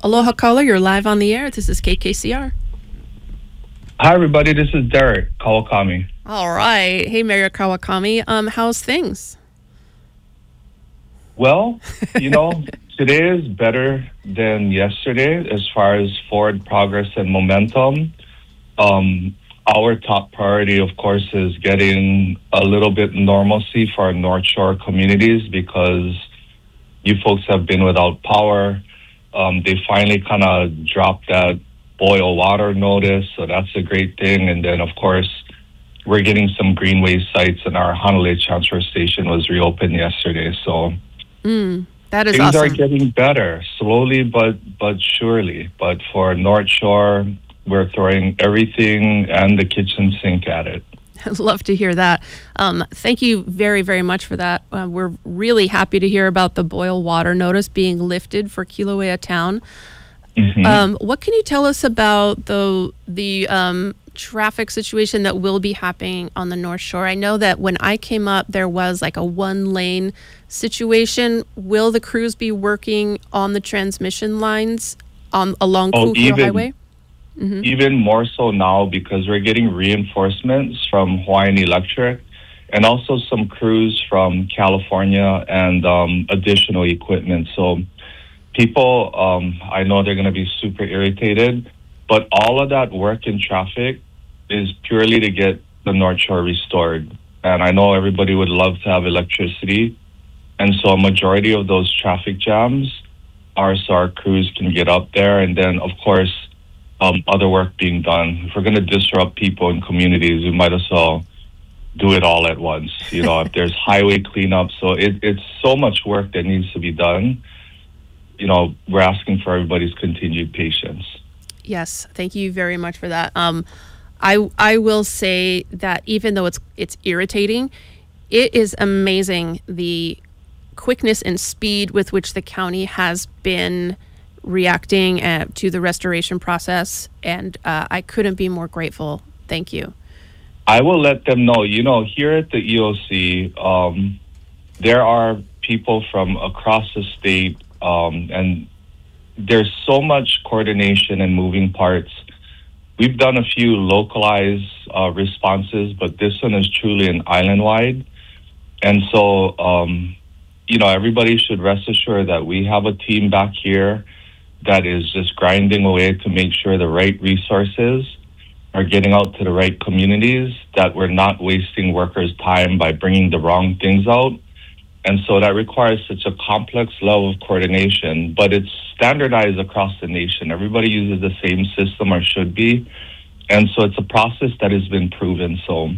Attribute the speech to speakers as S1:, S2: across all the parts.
S1: Aloha caller, you're live on the air. This is KKCR.
S2: Hi, everybody. This is Derek Kawakami.
S1: All right. Hey, Mayor Kawakami. How's things?
S2: Well, today is better than yesterday as far as forward progress and momentum. Our top priority, of course, is getting a little bit normalcy for our North Shore communities because you folks have been without power. They finally kind of dropped that boil water notice, so that's a great thing. And then, of course, we're getting some greenway sites, and our Honolulu transfer station was reopened yesterday. So
S1: that is
S2: things
S1: awesome.
S2: are getting better, slowly but surely. But for North Shore, we're throwing everything and the kitchen sink at it.
S1: I'd love to hear that. Thank you very, very much for that. We're really happy to hear about the boil water notice being lifted for Kilauea Town. What can you tell us about the traffic situation that will be happening on the North Shore? I know that when I came up, there was like a one-lane situation. Will the crews be working on the transmission lines along Kukio Highway?
S2: Even more so now because we're getting reinforcements from Hawaiian Electric and also some crews from California and additional equipment. So people, I know they're going to be super irritated, but all of that work in traffic is purely to get the North Shore restored. And I know everybody would love to have electricity. And so a majority of those traffic jams are so our crews can get up there. And then, of course, other work being done. If we're going to disrupt people in communities, we might as well do it all at once. If there's highway cleanup, so it's so much work that needs to be done. We're asking for everybody's continued patience.
S1: Yes, thank you very much for that. I will say that even though it's irritating, it is amazing the quickness and speed with which the county has been reacting to the restoration process, and I couldn't be more grateful. Thank you.
S2: I will let them know. Here at the EOC, there are people from across the state, and there's so much coordination and moving parts. We've done a few localized responses, but this one is truly an island-wide. And so, everybody should rest assured that we have a team back here that is just grinding away to make sure the right resources are getting out to the right communities, that we're not wasting workers' time by bringing the wrong things out. And so that requires such a complex level of coordination, but it's standardized across the nation. Everybody uses the same system or should be. And so it's a process that has been proven. So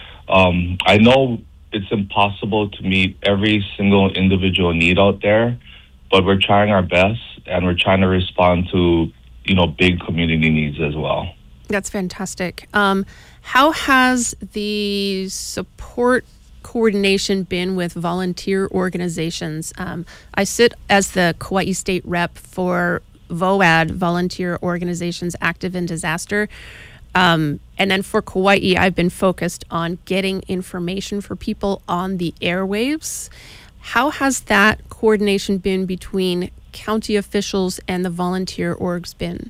S2: I know it's impossible to meet every single individual need out there, but we're trying our best, and we're trying to respond to, big community needs as well.
S1: That's fantastic. How has the support coordination been with volunteer organizations? I sit as the Kauai State rep for VOAD, Volunteer Organizations Active in Disaster. And then for Kauai, I've been focused on getting information for people on the airwaves. How has that coordination been between county officials and the volunteer orgs been?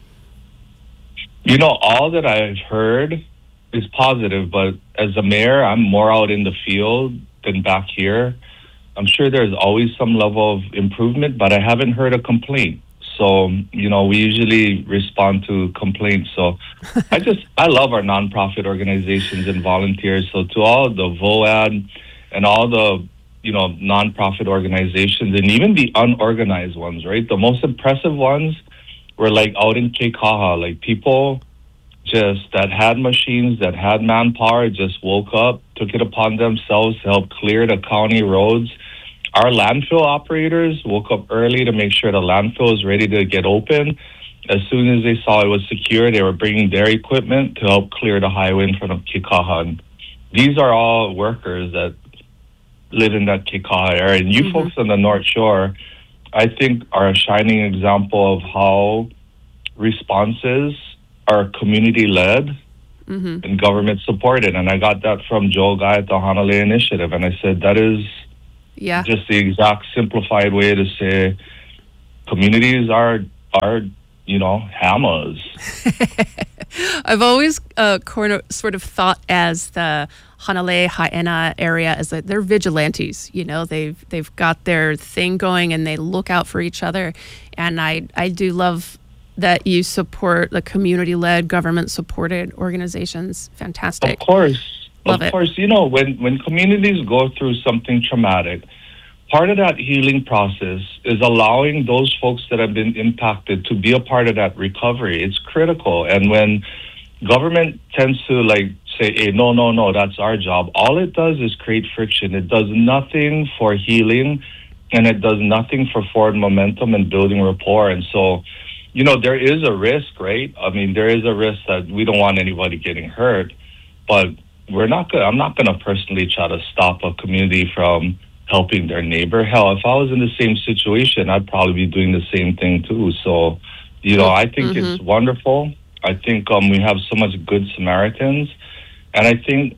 S2: All that I've heard is positive, but as a mayor, I'm more out in the field than back here. I'm sure there's always some level of improvement, but I haven't heard a complaint. So, we usually respond to complaints. So I love our nonprofit organizations and volunteers. So to all the VOAD and all the, nonprofit organizations and even the unorganized ones, right? The most impressive ones were like out in Keikaha, like people just that had machines, that had manpower, just woke up, took it upon themselves to help clear the county roads. Our landfill operators woke up early to make sure the landfill is ready to get open. As soon as they saw it was secure, they were bringing their equipment to help clear the highway in front of Keikaha. And these are all workers that live in that Keikaha area. And you folks on the North Shore, I think, are a shining example of how responses are community-led and government-supported. And I got that from Joel Guy at the Honolulu Initiative. And I said, that is just the exact simplified way to say communities are are, hammers.
S1: I've always sort of thought as the Hanalei Haena area as that they're vigilantes. They've got their thing going and they look out for each other. And I do love that you support the community-led, government-supported organizations. Fantastic.
S2: Of course.
S1: Love it.
S2: When communities go through something traumatic, part of that healing process is allowing those folks that have been impacted to be a part of that recovery. It's critical. And when government tends to say, hey, no, that's our job, all it does is create friction. It does nothing for healing, and it does nothing for forward momentum and building rapport. And so, there is a risk, right? I mean, there is a risk that we don't want anybody getting hurt, but I'm not going to personally try to stop a community from helping their neighbor. Hell, if I was in the same situation, I'd probably be doing the same thing too. So, I think it's wonderful. I think we have so much good Samaritans. And I think,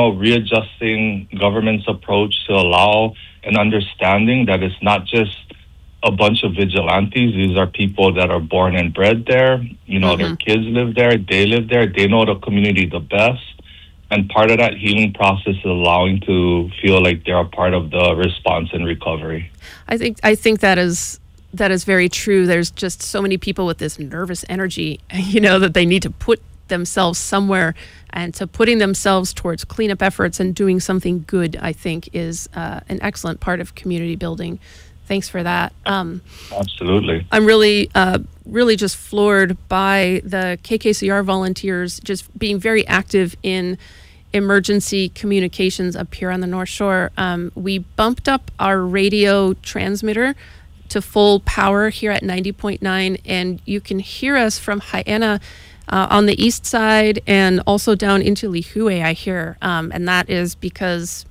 S2: readjusting government's approach to allow an understanding that it's not just a bunch of vigilantes. These are people that are born and bred there. Their kids live there. They live there. They know the community the best. And part of that healing process is allowing to feel like they're a part of the response and recovery.
S1: I think that is very true. There's just so many people with this nervous energy, that they need to put themselves somewhere, and to putting themselves towards cleanup efforts and doing something good, I think, is an excellent part of community building. Thanks for that.
S2: Absolutely.
S1: I'm really just floored by the KKCR volunteers just being very active in emergency communications up here on the North Shore. We bumped up our radio transmitter to full power here at 90.9, and you can hear us from Haena on the east side and also down into Lihue, I hear. And that is because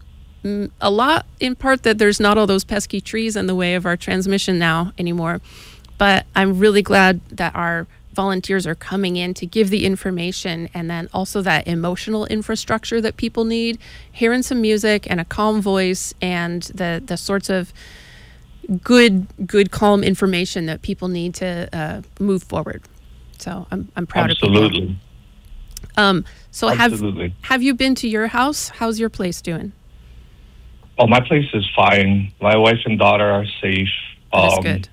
S1: a lot in part that there's not all those pesky trees in the way of our transmission now anymore. But I'm really glad that our volunteers are coming in to give the information, and then also that emotional infrastructure that people need, hearing some music and a calm voice and the sorts of good calm information that people need to move forward. So I'm proud
S2: Absolutely.
S1: of people. So
S2: Absolutely.
S1: have you been to your house? How's your place doing?
S2: Oh, my place is fine. My wife and daughter are safe.
S1: That's good.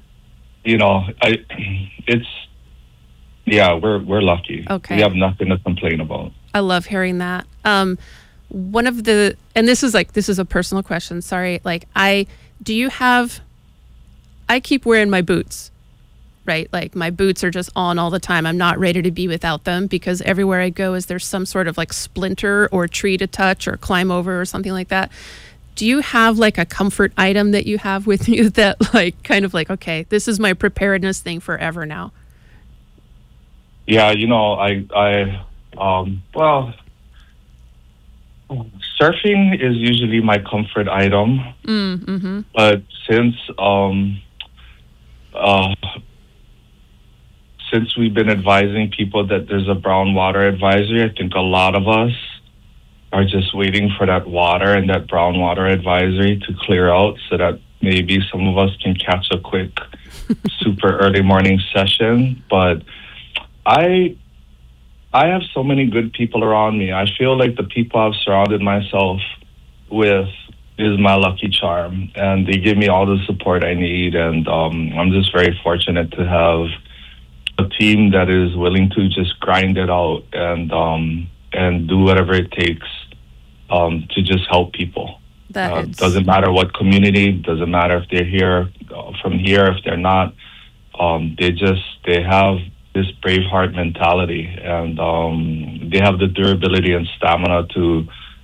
S2: We're lucky.
S1: Okay.
S2: We have nothing to complain about.
S1: I love hearing that. One of the, and this is a personal question. Sorry. I keep wearing my boots, right? Like my boots are just on all the time. I'm not ready to be without them because everywhere I go is there's some sort of splinter or tree to touch or climb over or something like that. Do you have a comfort item that you have with you that okay, this is my preparedness thing forever now?
S2: Yeah, surfing is usually my comfort item.
S1: Mm-hmm.
S2: But since we've been advising people that there's a brown water advisory, I think a lot of us are just waiting for that water and that brown water advisory to clear out so that maybe some of us can catch a quick super early morning session. But I have so many good people around me. I feel like the people I've surrounded myself with is my lucky charm, and they give me all the support I need. And I'm just very fortunate to have a team that is willing to just grind it out and do whatever it takes to just help people. Doesn't matter what community, doesn't matter if they're here, if they're not. They have this Braveheart mentality, and they have the durability and stamina to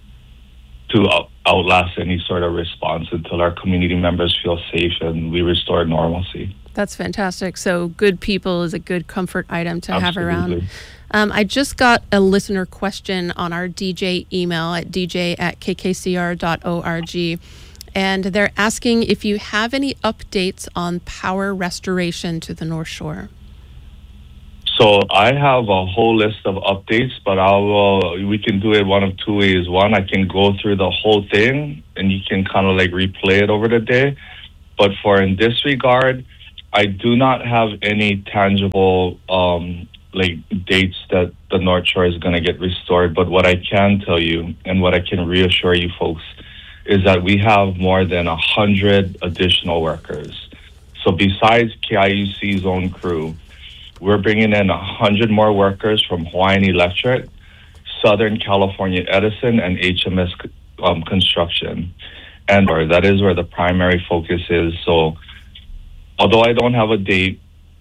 S2: outlast any sort of response until our community members feel safe and we restore normalcy.
S1: That's fantastic. So good people is a good comfort item to
S2: Absolutely.
S1: have around. I just got a listener question on our DJ email at dj@kkcr.org, and they're asking if you have any updates on power restoration to the North Shore.
S2: So I have a whole list of updates, but we can do it one of two ways. One, I can go through the whole thing and you can kind of replay it over the day. But in this regard, I do not have any tangible like dates that the North Shore is going to get restored. But what I can tell you, and what I can reassure you folks, is that we have more than 100 additional workers. So besides KIUC's own crew, we're bringing in 100 more workers from Hawaiian Electric, Southern California Edison, and HMS Construction. And that is where the primary focus is. So although I don't have a date,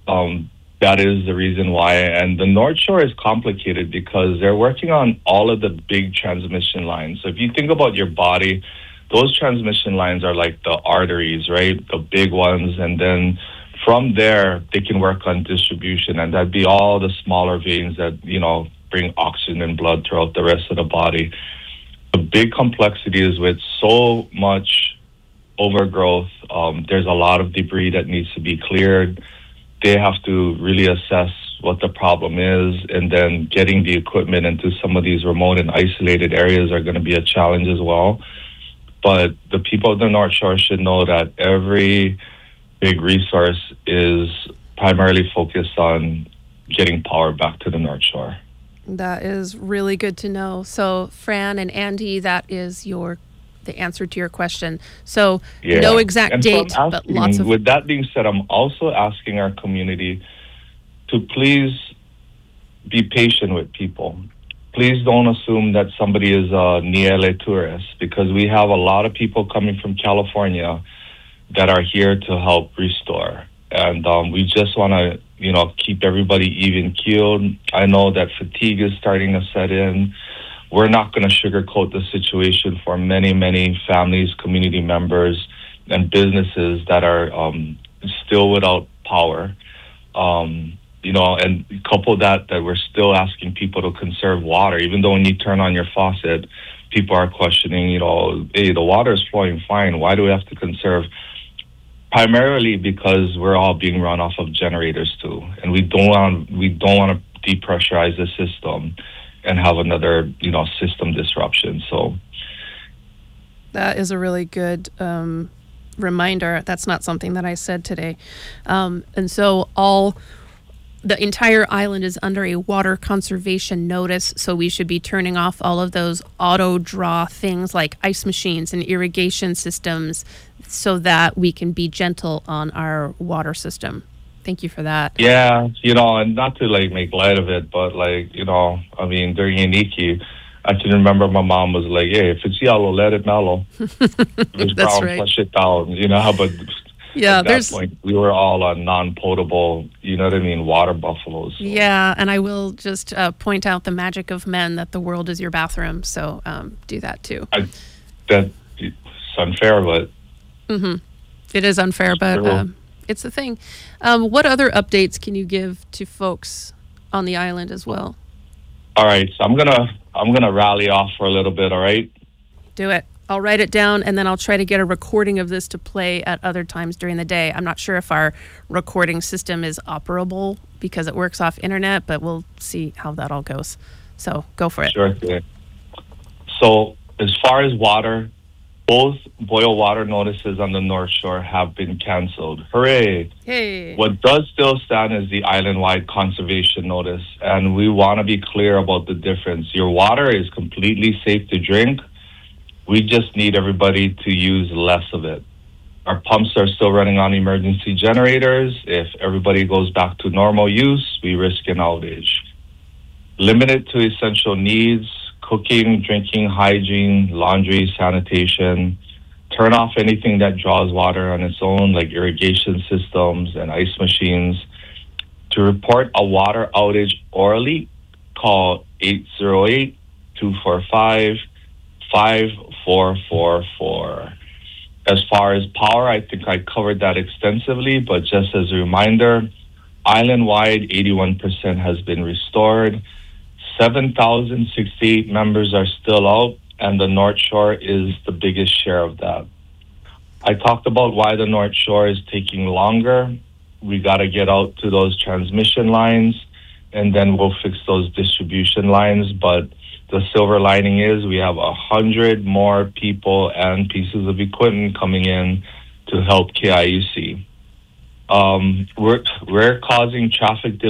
S2: that is the reason why. And the North Shore is complicated because they're working on all of the big transmission lines. So if you think about your body, those transmission lines are like the arteries, right? The big ones. And then from there, they can work on distribution. And that'd be all the smaller veins that, bring oxygen and blood throughout the rest of the body. The big complexity is with so much overgrowth, there's a lot of debris that needs to be cleared. They have to really assess what the problem is, and then getting the equipment into some of these remote and isolated areas are going to be a challenge as well. But the people of the North Shore should know that every big resource is primarily focused on getting power back to the North Shore.
S1: That is really good to know. So, Fran and Andy, that is the answer to your question. So, no exact date, but lots of...
S2: With that being said, I'm also asking our community to please be patient with people. Please don't assume that somebody is a Niele tourist, because we have a lot of people coming from California that are here to help restore. And we just want to, keep everybody even keeled. I know that fatigue is starting to set in. We're not going to sugarcoat the situation for many, many families, community members, and businesses that are still without power. And couple that we're still asking people to conserve water, even though when you turn on your faucet, people are questioning, hey, the water is flowing fine. Why do we have to conserve? Primarily because we're all being run off of generators too, and we don't want to depressurize the system and have another system disruption. So
S1: that is a really good reminder. That's not something that I said today, and so the entire island is under a water conservation notice, so we should be turning off all of those auto draw things like ice machines and irrigation systems so that we can be gentle on our water system. Thank you for that.
S2: Yeah, and not to make light of it, but during Iniki, I can remember my mom was like, hey, if it's yellow, let it mellow. If it's brown,
S1: right.
S2: flush it down, but...
S1: Yeah,
S2: at that point, we were all on non-potable, water buffaloes. So.
S1: Yeah, and I will just point out the magic of men, that the world is your bathroom. So do that too.
S2: It's unfair, but...
S1: Mm-hmm. It is unfair, but it's the thing. What other updates can you give to folks on the island as well?
S2: All right, so I'm gonna rally off for a little bit. All right.
S1: Do it. I'll write it down, and then I'll try to get a recording of this to play at other times during the day. I'm not sure if our recording system is operable because it works off internet, but we'll see how that all goes. So go for it.
S2: Sure thing. So as far as water, both boil water notices on the North Shore have been canceled. Hooray!
S1: Hey.
S2: What does still stand is the island-wide conservation notice, and we want to be clear about the difference. Your water is completely safe to drink. We just need everybody to use less of it. Our pumps are still running on emergency generators. If everybody goes back to normal use, we risk an outage. Limit it to essential needs: cooking, drinking, hygiene, laundry, sanitation. Turn off anything that draws water on its own, like irrigation systems and ice machines. To report a water outage orally, call 808-245-5444. As far as power, I think I covered that extensively, but just as a reminder, island-wide 81% has been restored. 7,068 members are still out, and the North Shore is the biggest share of that. I talked about why the North Shore is taking longer. We got to get out to those transmission lines, and then we'll fix those distribution lines. But the silver lining is we have 100 more people and pieces of equipment coming in to help KIUC. We're causing traffic